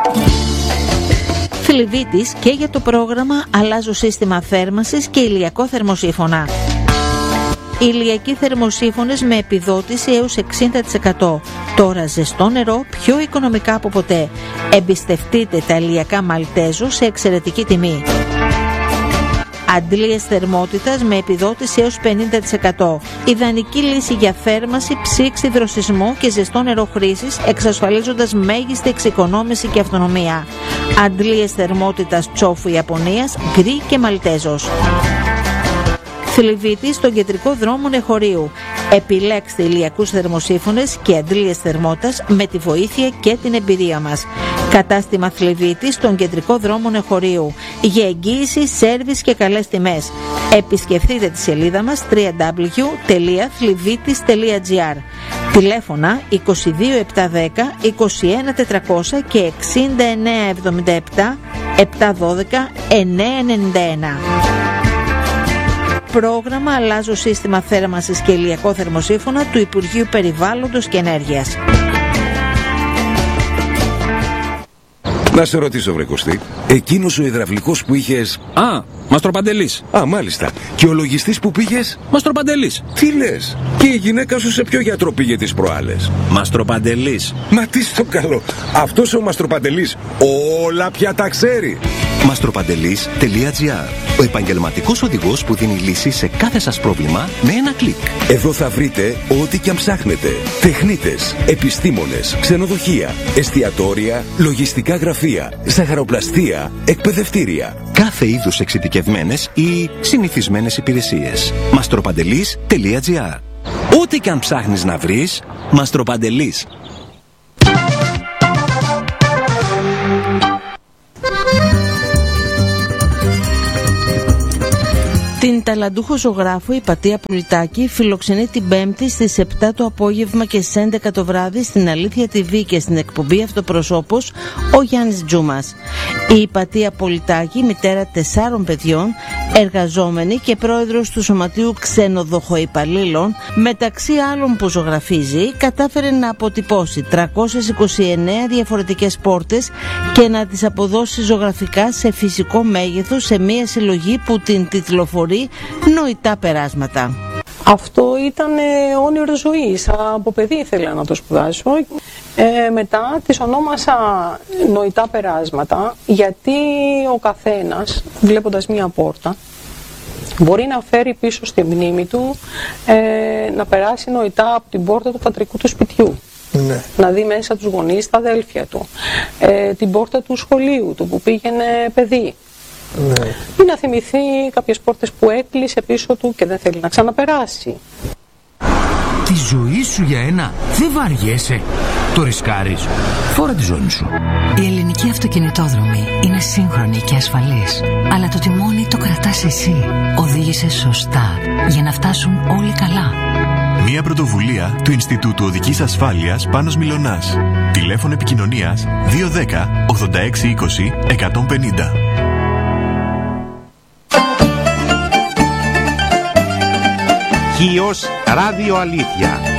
Φιλιβίτης και για το πρόγραμμα «Αλλάζω σύστημα θέρμανσης και ηλιακό θερμοσύφωνα». Ηλιακοί θερμοσύφωνες με επιδότηση έως 60%. Τώρα ζεστό νερό πιο οικονομικά από ποτέ. Εμπιστευτείτε τα ηλιακά Μαλτέζο σε εξαιρετική τιμή. Αντλίες θερμότητας με επιδότηση έως 50%. Ιδανική λύση για θέρμανση, ψήξη, δροσισμό και ζεστό νερό χρήσης, εξασφαλίζοντας μέγιστη εξοικονόμηση και αυτονομία. Αντλίες θερμότητας Τσόφου Ιαπωνίας, γκρι και Μαλτέζος. Φιλιβίτη στον κεντρικό δρόμο Νεχωρίου. Επιλέξτε ηλιακούς θερμοσύφωνες και αντλίες θερμότητας με τη βοήθεια και την εμπειρία μας. Κατάστημα Φιλιβίτη στον κεντρικό δρόμο Νεχωρίου. Για εγγύηση, σέρβις και καλές τιμές. Επισκεφτείτε τη σελίδα μας www.flivitis.gr. Τηλέφωνα 22710 21400 και 6977 712 991. Πρόγραμμα «Αλλάζω σύστημα θέρμανσης και ηλιακό θερμοσύφωνα» του Υπουργείου Περιβάλλοντος και Ενέργειας. Να σε ρωτήσω, βρε Κωστή, εκείνος ο υδραυλικός που είχες... Μαστροπαντελής. Μάλιστα. Και ο λογιστής που πήγες... Μαστροπαντελής. Τι λες? Και η γυναίκα σου σε ποιο γιατρό πήγε τις προάλλες? Μαστροπαντελής. Μα τι στο καλό. Αυτός ο Μαστροπαντελής όλα πια τα ξέρει. Μαστροπαντελής.gr. Ο επαγγελματικός οδηγός που δίνει λύση σε κάθε σας πρόβλημα με ένα κλικ. Εδώ θα βρείτε ό,τι και αν ψάχνετε. Τεχνίτες, επιστήμονες, ξενοδοχεία, εστιατόρια, λογιστικά γραφεία, ζαχαροπλαστεία, εκπαιδευτήρια. Κάθε είδους εξειδικευμένες ή συνηθισμένες υπηρεσίες. Μαστροπαντελής.gr. Ό,τι και αν ψάχνεις να βρεις, Μαστροπαντελής. Την ταλαντούχο ζωγράφο Υπατία Πολιτάκη φιλοξενεί την Πέμπτη στις 7 το απόγευμα και στις 11 το βράδυ στην Αλήθεια TV και στην εκπομπή Αυτοπροσώπος ο Γιάννης Τζούμας. Η Υπατία Πολιτάκη, μητέρα 4 παιδιών, εργαζόμενη και πρόεδρος του Σωματείου Ξενοδοχοϊπαλλήλων, μεταξύ άλλων που ζωγραφίζει, κατάφερε να αποτυπώσει 329 διαφορετικές πόρτες και να τις αποδώσει ζωγραφικά σε φυσικό μέγεθος σε μια συλλογή που την τιτλοφορεί Νοητά Περάσματα. Αυτό ήταν όνειρο ζωής. Από παιδί ήθελα να το σπουδάσω. Μετά τις ονόμασα Νοητά Περάσματα, γιατί ο καθένας, βλέποντας μία πόρτα, μπορεί να φέρει πίσω στη μνήμη του να περάσει νοητά από την πόρτα του πατρικού του σπιτιού. Ναι. Να δει μέσα τους γονείς, τα αδέλφια του, την πόρτα του σχολείου του που πήγαινε παιδί. Ναι. Ή να θυμηθεί κάποιες πόρτες που έκλεισε πίσω του και δεν θέλει να ξαναπεράσει. Τη ζωή σου για ένα δεν βαριέσαι. Το ρισκάρεις. Φόρα τη ζώνη σου. Η ελληνική αυτοκινητόδρομη είναι σύγχρονη και ασφαλής. Αλλά το τιμόνι το κρατάς εσύ. Οδήγησε σωστά για να φτάσουν όλοι καλά. Μια πρωτοβουλία του Ινστιτούτου Οδικής Ασφάλειας Πάνος Μιλωνάς. Τηλέφωνο επικοινωνίας 210 86 20 150. Χίος Ράδιο Αλήθεια.